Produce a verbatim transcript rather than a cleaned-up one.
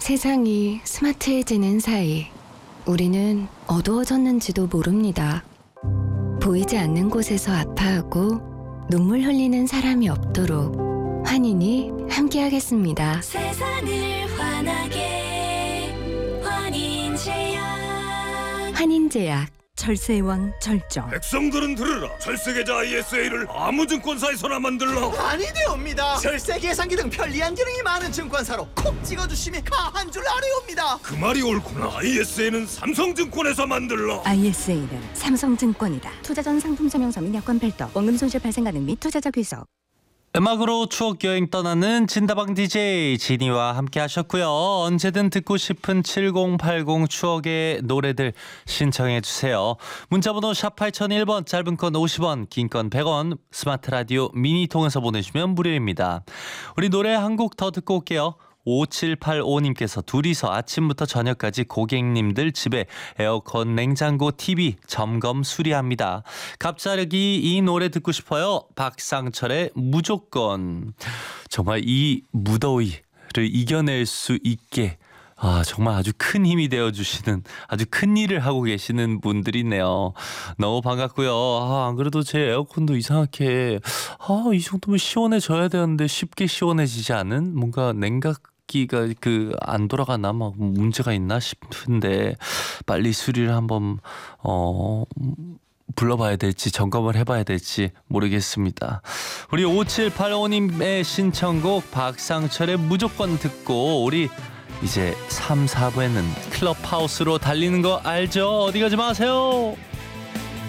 세상이 스마트해지는 사이 우리는 어두워졌는지도 모릅니다. 보이지 않는 곳에서 아파하고 눈물 흘리는 사람이 없도록 환인이 함께하겠습니다. 세상을 환하게 환인제약. 환인제약. 절세의 왕 절정. 백성들은 들으라. 절세계좌 아이에스에이를 아무 증권사에서나 만들라. 아니 되옵니다. 절세 계산기 등 편리한 기능이 많은 증권사로 콕 찍어주시면 가한 줄 아래옵니다. 그 말이 옳구나. 아이에스에이는 삼성증권에서 만들라. 아이에스에이는 삼성증권이다. 투자 전 상품 설명서 및 약관 별도, 원금 손실 발생 가능 및 투자자 귀속. 음악으로 추억 여행 떠나는 진다방 디제이 지니와 함께 하셨고요. 언제든 듣고 싶은 칠공팔공 추억의 노래들 신청해 주세요. 문자번호 샵 팔공공일 번, 짧은 건 오십 원, 긴 건 백 원, 스마트 라디오 미니 통해서 보내주면 무료입니다. 우리 노래 한 곡 더 듣고 올게요. 오칠팔오님께서 둘이서 아침부터 저녁까지 고객님들 집에 에어컨, 냉장고, 티비 점검 수리합니다. 갑자기 이 노래 듣고 싶어요. 박상철의 무조건. 정말 이 무더위를 이겨낼 수 있게 아, 정말 아주 큰 힘이 되어주시는, 아주 큰 일을 하고 계시는 분들이네요. 너무 반갑고요. 아, 안 그래도 제 에어컨도 이상하게 아, 이 정도면 시원해져야 되는데 쉽게 시원해지지 않은, 뭔가 냉각 기가 그 안 돌아가나 막 문제가 있나 싶은데 빨리 수리를 한번 어 불러봐야 될지 점검을 해봐야 될지 모르겠습니다. 우리 오칠팔오님의 신청곡 박상철의 무조건 듣고 우리 이제 삼, 사 부에는 클럽하우스로 달리는 거 알죠? 어디 가지 마세요.